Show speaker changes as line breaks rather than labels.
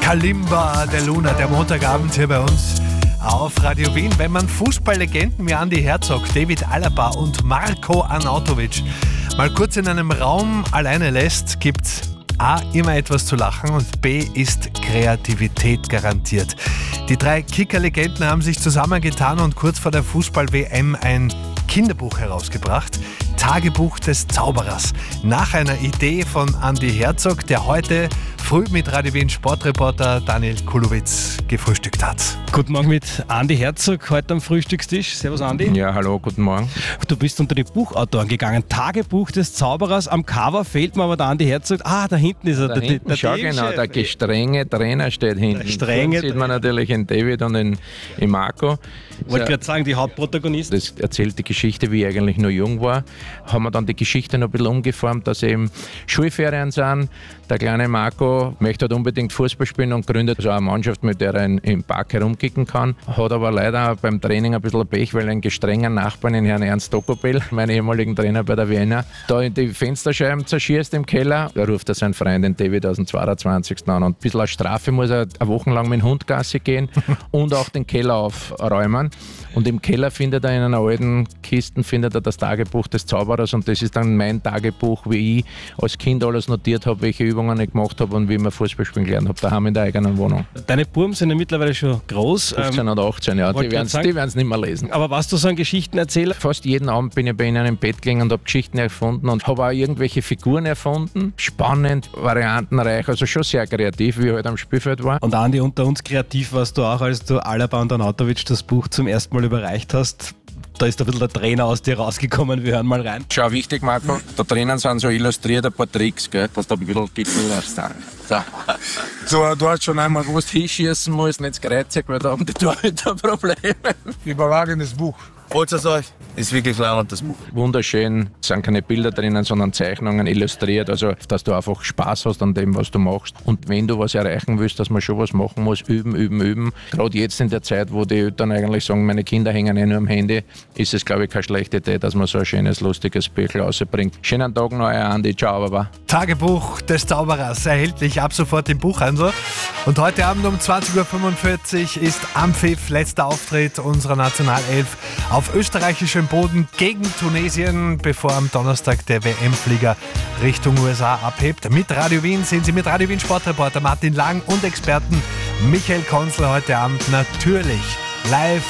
Kalimba de Luna, der Montagabend hier bei uns auf Radio Wien. Wenn man Fußballlegenden wie Andi Herzog, David Alaba und Marko Arnautovic mal kurz in einem Raum alleine lässt, gibt's A, immer etwas zu lachen und B, ist Kreativität garantiert. Die drei Kicker-Legenden haben sich zusammengetan und kurz vor der Fußball-WM ein Kinderbuch herausgebracht. Tagebuch des Zauberers. Nach einer Idee von Andi Herzog, der heute früh mit Radio Wien Sportreporter Daniel Kulowitz gefrühstückt hat.
Guten Morgen mit Andi Herzog, heute am Frühstückstisch. Servus Andi.
Ja, hallo, guten Morgen.
Du bist unter die Buchautoren gegangen. Tagebuch des Zauberers. Am Cover fehlt mir aber der Andi Herzog. Da hinten ist er.
Schau genau, der gestrenge Trainer steht hinten.
Der strenge
sieht man natürlich in David und in Marco.
Ich wollte gerade sagen, die Hauptprotagonisten.
Das erzählt die Geschichte, wie ich eigentlich noch jung war. Haben wir dann die Geschichte noch ein bisschen umgeformt, dass eben Schulferien sind. Der kleine Marco möchte halt unbedingt Fußball spielen und gründet so eine Mannschaft, mit der er im Park herumkicken kann. Hat aber leider beim Training ein bisschen Pech, weil ein gestrenger Nachbarn, in Herrn Ernst Dokopel, meinen ehemaligen Trainer bei der Wiener, da in die Fensterscheiben zerschießt im Keller. Da ruft er seinen Freund, den David, aus dem 22. an. Und ein bisschen als Strafe muss er eine Woche lang mit dem Hund Gassi gehen und auch den Keller aufräumen. Und im Keller findet er in einer alten Kiste das Tagebuch des Zauberers, und das ist dann mein Tagebuch, wie ich als Kind alles notiert habe, welche Übungen ich gemacht habe und wie ich mir Fußball spielen gelernt habe, daheim in der eigenen Wohnung.
Deine Buben sind ja mittlerweile schon groß.
15 und 18, ja, die werden es nicht mehr lesen.
Aber warst du so ein Geschichtenerzähler?
Fast jeden Abend bin ich bei ihnen im Bett gelegen und habe Geschichten erfunden und habe auch irgendwelche Figuren erfunden. Spannend, variantenreich, also schon sehr kreativ, wie ich halt am Spielfeld war.
Und Andi, unter uns kreativ warst du auch, als du Alaba und Arnautovic das Buch zum ersten Mal überreicht hast. Da ist ein bisschen der Trainer aus dir rausgekommen, wir hören mal rein.
Schau, wichtig, Marco, da drinnen sind so illustriert ein paar Tricks, gell, dass du ein bisschen gibst. So, du hast schon einmal gewusst, hinschießen musst, nicht das Kreuzig, weil da haben die Torhüter Probleme.
Überragendes Buch. Holt es euch. Ist wirklich leibend, das Buch.
Wunderschön, es sind keine Bilder drinnen, sondern Zeichnungen illustriert, also dass du einfach Spaß hast an dem, was du machst. Und wenn du was erreichen willst, dass man schon was machen muss, üben. Gerade jetzt in der Zeit, wo die Eltern eigentlich sagen, meine Kinder hängen nur am Handy, ist es, glaube ich, keine schlechte Idee, dass man so ein schönes, lustiges Büchlein rausbringt. Schönen Tag noch, euer Andi. Ciao, Baba.
Tagebuch des Zauberers, erhältlich ab sofort im Buchhandel. Und heute Abend um 20.45 Uhr ist am Pfiff letzter Auftritt unserer Nationalelf auf österreichischem Boden gegen Tunesien, bevor am Donnerstag der WM-Flieger Richtung USA abhebt. Mit Radio Wien sind Sie mit Radio Wien Sportreporter Martin Lang und Experten Michael Konzler heute Abend natürlich live